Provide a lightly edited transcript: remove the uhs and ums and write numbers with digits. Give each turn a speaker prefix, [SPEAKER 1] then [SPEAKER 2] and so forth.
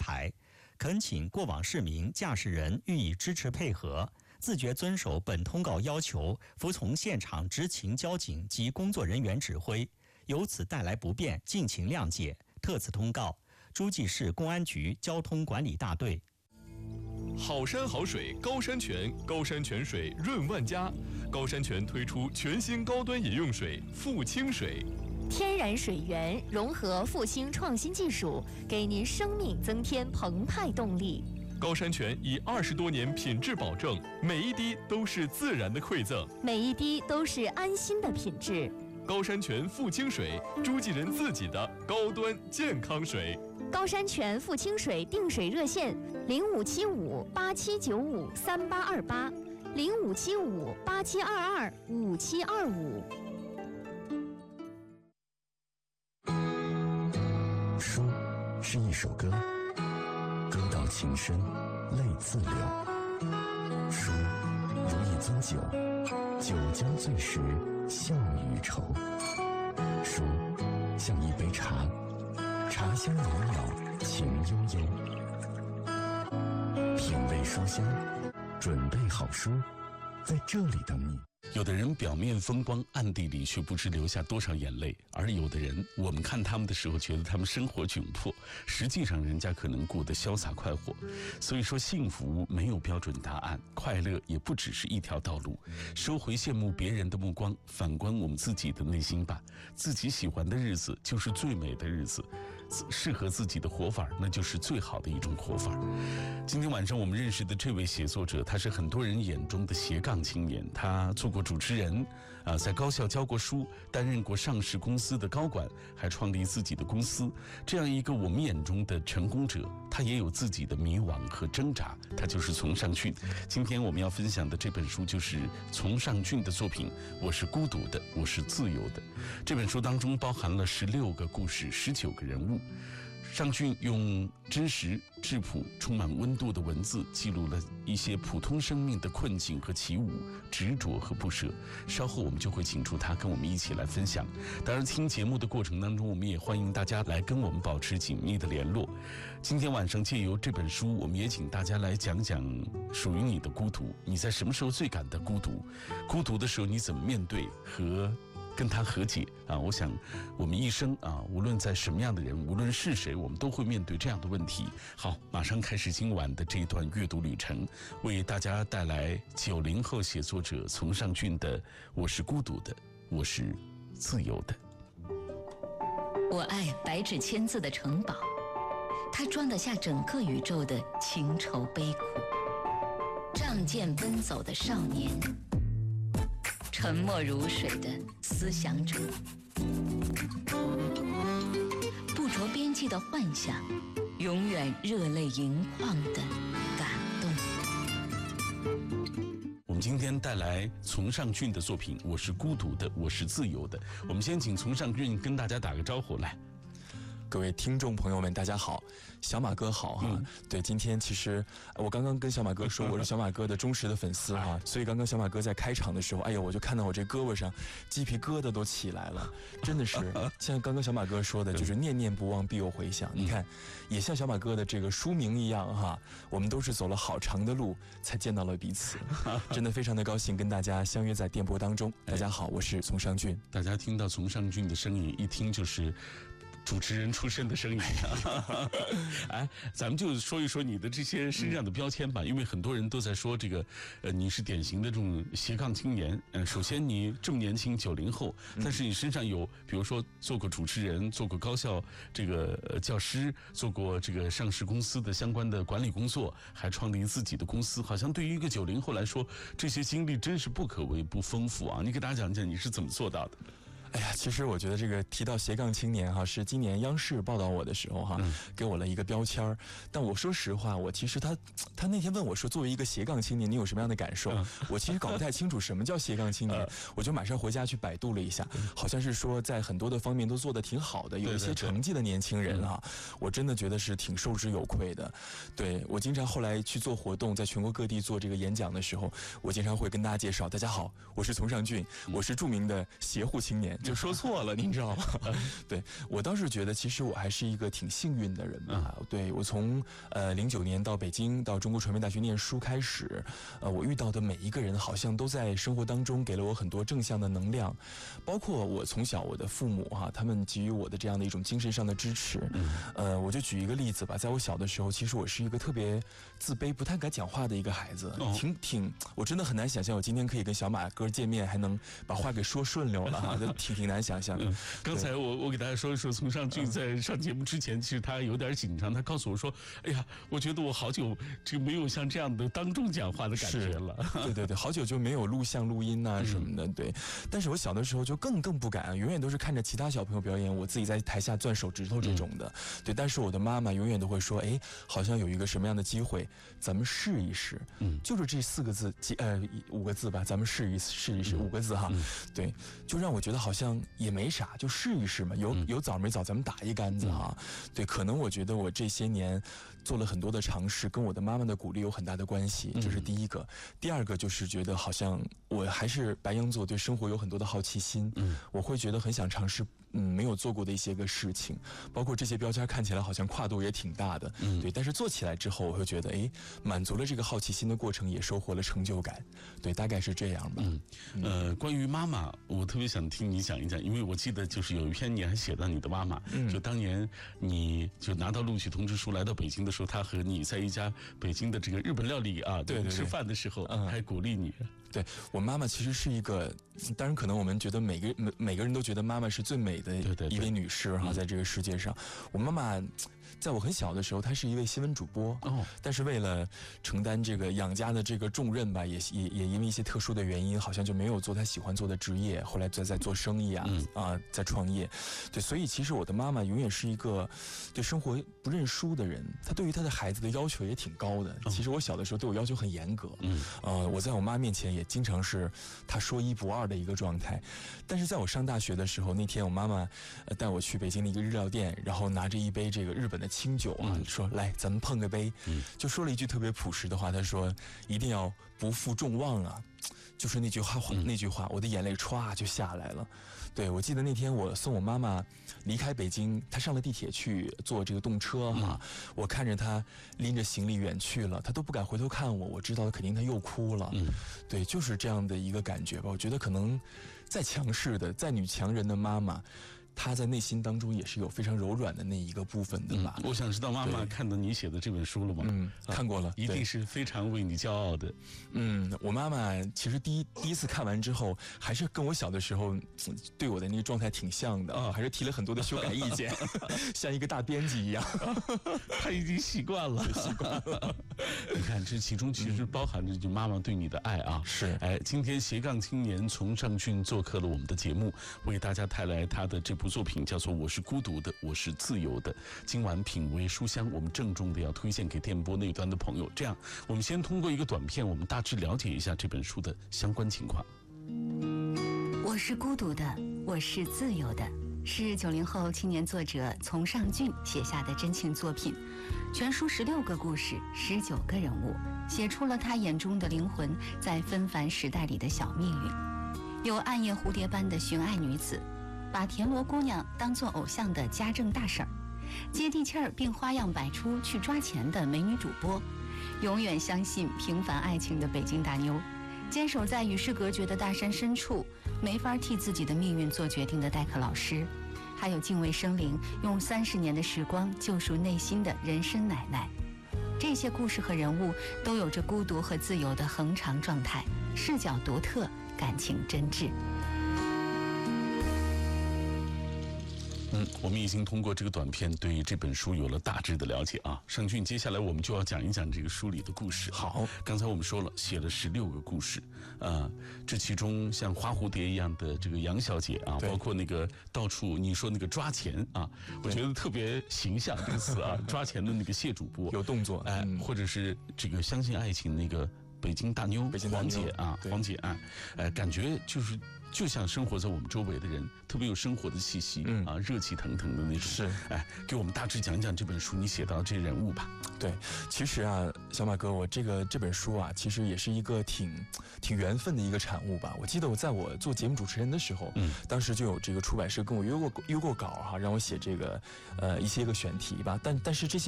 [SPEAKER 1] 台，恳请过往市民、驾驶人予以支持配合，自觉遵守本通告要求，服从现场执勤交警及工作人员指挥，由此带来不便，敬请谅解。特此通告，诸暨市公安局交通管理大队。
[SPEAKER 2] 好山好水高山泉，高山泉水润万家。高山泉推出全新高端饮用水富清水，
[SPEAKER 3] 天然水源融合复兴创新技术，给您生命增添澎湃动力。
[SPEAKER 2] 高山泉以20多年品质保证，每一滴都是自然的馈赠，
[SPEAKER 3] 每一滴都是安心的品质。
[SPEAKER 2] 高山泉富清水，诸暨人自己的高端健康水。
[SPEAKER 3] 高山泉富清水订水热线：057587953828，057587225725。
[SPEAKER 4] 书是一首歌，歌到情深，泪自流。书如一樽酒，酒将醉时笑与愁。书像一杯茶，茶香袅袅，情悠悠。品味书香，准备好书，在这里等你。
[SPEAKER 5] 有的人表面风光，暗地里却不知流下多少眼泪，而有的人，我们看他们的时候觉得他们生活窘迫，实际上人家可能过得潇洒快活。所以说，幸福没有标准答案，快乐也不只是一条道路。收回羡慕别人的目光，反观我们自己的内心吧。自己喜欢的日子就是最美的日子，适合自己的活法，那就是最好的一种活法。今天晚上我们认识的这位写作者，他是很多人眼中的斜杠青年，他做过主持人，在高校教过书，担任过上市公司的高管，还创立自己的公司。这样一个我们眼中的成功者，他也有自己的迷惘和挣扎，他就是丛尚俊。今天我们要分享的这本书就是丛尚俊的作品《我是孤独的，我是自由的》。这本书当中包含了16个故事，19个人物。尚俊用真实、质朴、充满温度的文字，记录了一些普通生命的困境和起舞、执着和不舍。稍后我们就会请出他跟我们一起来分享。当然，听节目的过程当中，我们也欢迎大家来跟我们保持紧密的联络。今天晚上借由这本书，我们也请大家来讲讲属于你的孤独。你在什么时候最感到孤独？孤独的时候你怎么面对和跟他和解啊？我想我们一生啊，无论在什么样的人，无论是谁，我们都会面对这样的问题。好，马上开始今晚的这一段阅读旅程，为大家带来90后写作者丛尚俊的《我是孤独的，我是自由的》。
[SPEAKER 6] 我爱白纸千字的城堡，它装得下整个宇宙的情愁悲苦。仗剑奔走的少年，沉默如水的思想者，不着边际的幻想，永远热泪盈眶的感动。
[SPEAKER 5] 我们今天带来丛尚俊的作品《我是孤独的，我是自由的》。我们先请丛尚俊跟大家打个招呼来。
[SPEAKER 7] 各位听众朋友们，大家好，小马哥好哈。对，今天其实我刚刚跟小马哥说，我是小马哥的忠实的粉丝哈，所以刚刚小马哥在开场的时候，哎呦，我就看到我这胳膊上鸡皮疙瘩都起来了，真的是像刚刚小马哥说的，就是念念不忘必有回响。你看，也像小马哥的这个书名一样哈，我们都是走了好长的路才见到了彼此，真的非常的高兴跟大家相约在电波当中。大家好，我是丛尚俊。
[SPEAKER 5] 大家听到丛尚俊的声音，一听就是主持人出身的声音哎，咱们就说一说你的这些身上的标签吧，因为很多人都在说这个，你是典型的这种斜杠青年。首先你这么年轻，90后，但是你身上有，比如说做过主持人，做过高校这个教师，做过这个上市公司的相关的管理工作，还创立自己的公司。好像对于一个90后来说，这些经历真是不可谓不丰富啊！你给大家讲讲你是怎么做到的？
[SPEAKER 7] 哎呀，其实我觉得这个提到斜杠青年哈，是今年央视报道我的时候哈，给我了一个标签儿。但我说实话，我其实他那天问我说，作为一个斜杠青年，你有什么样的感受？我其实搞不太清楚什么叫斜杠青年，我就马上回家去百度了一下，好像是说在很多的方面都做得挺好的，有一些成绩的年轻人啊，我真的觉得是挺受之有愧的。对，我经常后来去做活动，在全国各地做这个演讲的时候，我经常会跟大家介绍，大家好，我是丛尚俊，我是著名的斜户青年。 就说错了，您知道吗？对，我倒是觉得，其实我还是一个挺幸运的人吧。对，我从09年到北京，到中国传媒大学念书开始，我遇到的每一个人好像都在生活当中给了我很多正向的能量，包括我从小我的父母他们给予我的这样的一种精神上的支持。我就举一个例子吧，在我小的时候，其实我是一个特别自卑、不太敢讲话的一个孩子，我真的很难想象我今天可以跟小马哥见面，还能把话给说顺溜了哈，挺难想象。
[SPEAKER 5] 刚才我给大家说一说，从尚俊在上节目之前，其实他有点紧张，他告诉我说：“哎呀，我觉得我好久没有像这样的当众讲话的感觉了。”
[SPEAKER 7] 对，好久就没有录像录音什么的。对，但是我小的时候就更不敢，永远都是看着其他小朋友表演，我自己在台下攥手指头这种的。对，但是我的妈妈永远都会说：“哎，好像有一个什么样的机会，咱们试一试。”就是这4个字，5个字吧，咱们试一试5个字哈。对，就让我觉得好像也没啥，就试一试嘛，有枣没枣，咱们打一竿子哈。对，可能我觉得我这些年做了很多的尝试，跟我的妈妈的鼓励有很大的关系，这是第一个。第二个就是觉得好像我还是白羊座，对生活有很多的好奇心，我会觉得很想尝试没有做过的一些个事情，包括这些标签看起来好像跨度也挺大的，对，但是做起来之后，我会觉得满足了这个好奇心的过程，也收获了成就感，对，大概是这样吧。
[SPEAKER 5] 关于妈妈，我特别想听你讲一讲，因为我记得就是有一篇你还写到你的妈妈，就当年你就拿到录取通知书来到北京的时候，她和你在一家北京的这个日本料理对吃饭的时候，还鼓励你。
[SPEAKER 7] 对，我妈妈其实是一个，当然可能我们觉得每个人都觉得妈妈是最美的一位女士哈，在这个世界上，我妈妈在我很小的时候，她是一位新闻主播，但是为了承担这个养家的这个重任吧，也因为一些特殊的原因，好像就没有做她喜欢做的职业，后来在做生意在创业，对，所以其实我的妈妈永远是一个对生活不认输的人，她对于她的孩子的要求也挺高的。其实我小的时候对我要求很严格，我在我妈面前也经常是她说1不2的一个状态。但是在我上大学的时候，那天我妈妈带我去北京的一个日料店，然后拿着一杯这个日本的清酒说来咱们碰个杯，就说了一句特别朴实的话，她说一定要不负众望啊，就是那句话，我的眼泪歘就下来了。对，我记得那天我送我妈妈离开北京，她上了地铁去坐这个动车我看着她拎着行李远去了，她都不敢回头看我，我知道肯定她又哭了。对，就是这样的一个感觉吧。我觉得可能再强势的、再女强人的妈妈，她在内心当中也是有非常柔软的那一个部分的吧。
[SPEAKER 5] 我想知道妈妈看到你写的这本书了吗？
[SPEAKER 7] 看过了，
[SPEAKER 5] 一定是非常为你骄傲的。
[SPEAKER 7] 我妈妈其实第一次看完之后，还是跟我小的时候对我的那个状态挺像的，还是提了很多的修改意见，像一个大编辑一样。
[SPEAKER 5] 她已经习惯了。你看，这其中其实包含着就妈妈对你的爱啊。
[SPEAKER 7] 是，
[SPEAKER 5] 今天斜杠青年从尚俊做客了我们的节目，为大家带来他的这部作品叫做《我是孤独的，我是自由的》。今晚品味书香，我们郑重的要推荐给电波那端的朋友。这样，我们先通过一个短片，我们大致了解一下这本书的相关情况。
[SPEAKER 8] 我是孤独的，我是自由的，是90后青年作者从尚俊写下的真情作品。全书16个故事，19个人物，写出了他眼中的灵魂在纷繁时代里的小命运。有暗夜蝴蝶般的寻爱女子，把田螺姑娘当作偶像的家政大婶儿，接地气儿并花样百出去抓钱的美女主播，永远相信平凡爱情的北京大妞，坚守在与世隔绝的大山深处，没法替自己的命运做决定的代课老师，还有敬畏生灵，用30年的时光救赎内心的人参奶奶。这些故事和人物都有着孤独和自由的恒常状态，视角独特，感情真挚。
[SPEAKER 5] 我们已经通过这个短片对这本书有了大致的了解啊。尚俊，接下来我们就要讲一讲这个书里的故事。
[SPEAKER 7] 好，
[SPEAKER 5] 刚才我们说了，写了16个故事，这其中像花蝴蝶一样的这个杨小姐啊，包括那个到处你说那个抓钱啊，我觉得特别形象这个词啊，抓钱的那个谢主播
[SPEAKER 7] 有动作，
[SPEAKER 5] 或者是这个相信爱情那个北京大妞黄姐啊，黄姐啊，感觉就是就像生活在我们周围的人，特别有生活的气息，热气腾腾的那种。
[SPEAKER 7] 是，
[SPEAKER 5] 给我们大致讲讲这本书你写到这人物吧。
[SPEAKER 7] 对，其实啊，小马哥，我这本书啊，其实也是一个挺缘分的一个产物吧。我记得在我做节目主持人的时候，当时就有这个出版社跟我约过稿哈，让我写这个一些个选题吧。但是这些